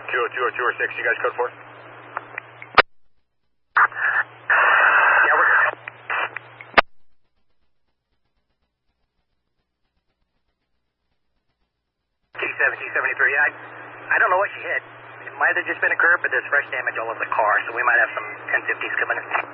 202 or 206, you guys code 4? Yeah, we're good. T73, I don't know what she hit. It might have just been a curb, but there's fresh damage all over the car, so we might have some 1050s coming in.